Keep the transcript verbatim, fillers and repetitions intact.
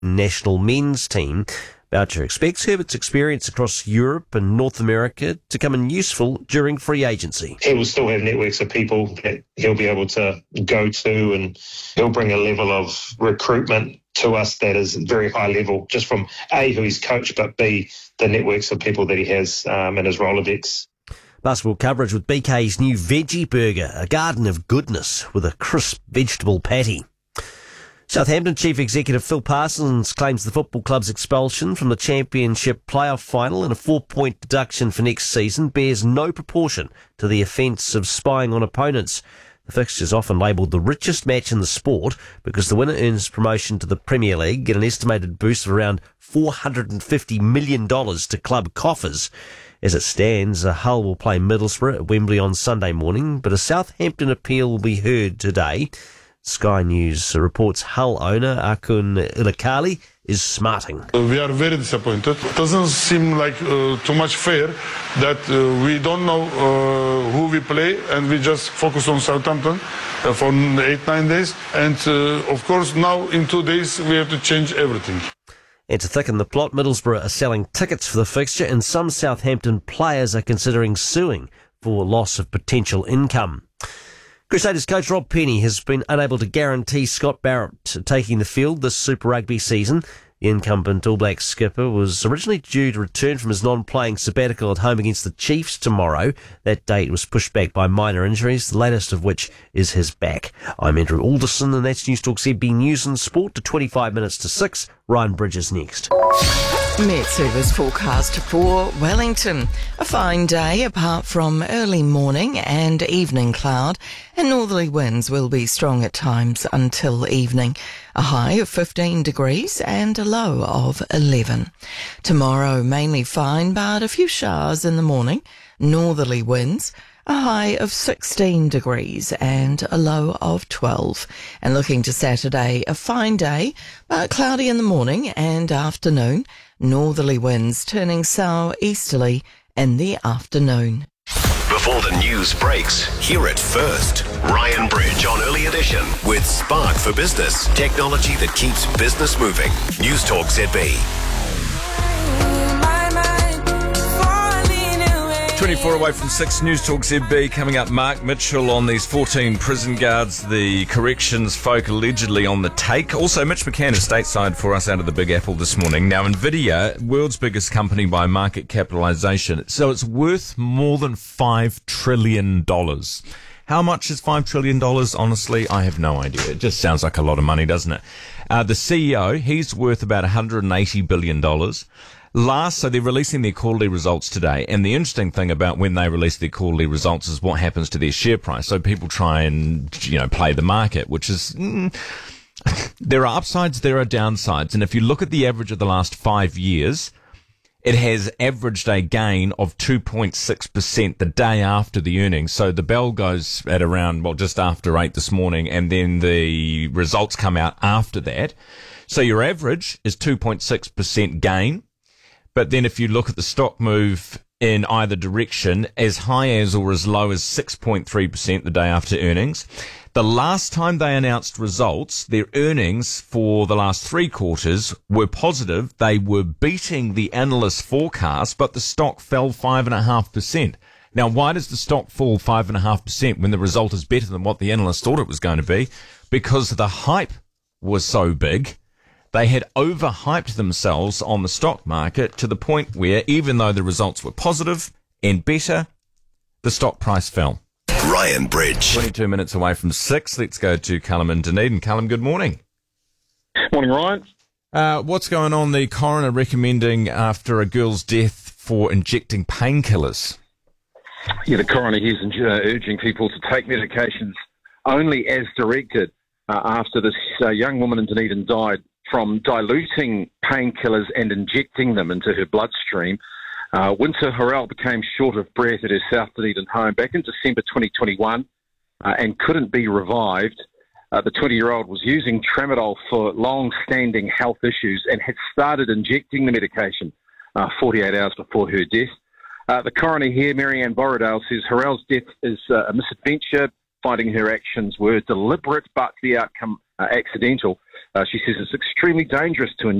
national men's team. Boucher expects Herbert's experience across Europe and North America to come in useful during free agency. He will still have networks of people that he'll be able to go to, and he'll bring a level of recruitment to us that is very high level, just from A, who he's coached, but B, the networks of people that he has um, in his Rolodex. Basketball coverage with B K's new Veggie Burger, a garden of goodness with a crisp vegetable patty. Southampton Chief Executive Phil Parsons claims the football club's expulsion from the Championship playoff final and a four-point deduction for next season bears no proportion to the offence of spying on opponents. The fixture is often labelled the richest match in the sport because the winner earns promotion to the Premier League and an estimated boost of around four hundred fifty million dollars to club coffers. As it stands, Hull will play Middlesbrough at Wembley on Sunday morning, but a Southampton appeal will be heard today. Sky News reports Hull owner Akun Ilakali is smarting. We are very disappointed. It doesn't seem like uh, too much fair that uh, we don't know uh, who we play and we just focus on Southampton uh, for eight, nine days. And uh, of course now in two days we have to change everything. And to thicken the plot, Middlesbrough are selling tickets for the fixture and some Southampton players are considering suing for loss of potential income. Crusaders coach Rob Penny has been unable to guarantee Scott Barrett taking the field this Super Rugby season. The incumbent All Black skipper was originally due to return from his non-playing sabbatical at home against the Chiefs tomorrow. That date was pushed back by minor injuries, the latest of which is his back. I'm Andrew Alderson, and that's News Talk Z B News and Sport to twenty-five minutes to six. Ryan Bridges next. Met Service forecast for Wellington. A fine day apart from early morning and evening cloud, and northerly winds will be strong at times until evening. A high of fifteen degrees and a low of eleven. Tomorrow mainly fine, but a few showers in the morning. Northerly winds. A high of sixteen degrees and a low of twelve. And looking to Saturday, a fine day, but cloudy in the morning and afternoon. Northerly winds turning southeasterly in the afternoon. Before the news breaks, hear it first. Ryan Bridge on Early Edition with Spark for Business. Technology that keeps business moving. News Talk Z B. twenty-four away from six, News Talk Z B. Coming up, Mark Mitchell on these fourteen prison guards, the corrections folk allegedly on the take. Also, Mitch McCann is stateside for us out of the Big Apple this morning. Now, Nvidia, world's biggest company by market capitalisation, so it's worth more than five trillion dollars. How much is five trillion dollars? Honestly, I have no idea. It just sounds like a lot of money, doesn't it? Uh, the C E O, he's worth about one hundred eighty billion dollars. Last, so they're releasing their quarterly results today, and the interesting thing about when they release their quarterly results is what happens to their share price. So people try and, you know, play the market, which is, mm, there are upsides, there are downsides, and if you look at the average of the last five years, it has averaged a gain of two point six percent the day after the earnings. So the bell goes at around, well, just after eight this morning, and then the results come out after that. So your average is two point six percent gain. But then if you look at the stock move in either direction, as high as or as low as six point three percent the day after earnings. The last time they announced results, their earnings for the last three quarters were positive. They were beating the analyst forecast, but the stock fell five point five percent. Now, why does the stock fall five point five percent when the result is better than what the analyst thought it was going to be? Because the hype was so big. They had overhyped themselves on the stock market to the point where, even though the results were positive and better, the stock price fell. Ryan Bridge. twenty-two minutes away from six. Let's go to Callum in Dunedin. Callum, good morning. Morning, Ryan. Uh, what's going on? The coroner recommending after a girl's death for injecting painkillers. Yeah, the coroner is uh, urging people to take medications only as directed uh, after this uh, young woman in Dunedin died from diluting painkillers and injecting them into her bloodstream. Uh, Winter Harrell became short of breath at her South Dunedin home back in December twenty twenty-one uh, and couldn't be revived. Uh, the twenty-year-old was using tramadol for long-standing health issues and had started injecting the medication uh, forty-eight hours before her death. Uh, the coroner here, Marianne Borrowdale, says Harrell's death is uh, a misadventure, finding her actions were deliberate, but the outcome uh, accidental. Uh, she says it's extremely dangerous to